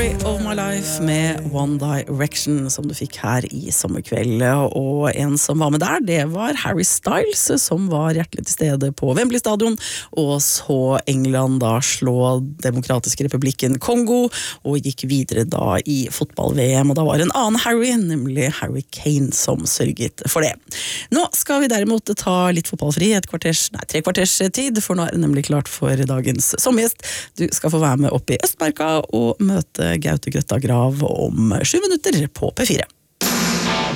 Day of My Life med One Direction som du fikk her i sommerkveld. Og en som var med der, det var Harry Styles, som var hjertelig til stede på Wembley Stadion, og så England da slå Demokratiske Republikken Kongo, og gikk videre da i fotball-VM. Og da var en annen Harry, nemlig Harry Kane, som sørget for det. Nå skal vi derimot ta litt fotballfri, 3 kvarters tid, for nå er det nemlig klart for dagens sommergjest. Du skal få være med opp i Østmarka og møte Gaute Grøtta Grav om 7 minutter på P4.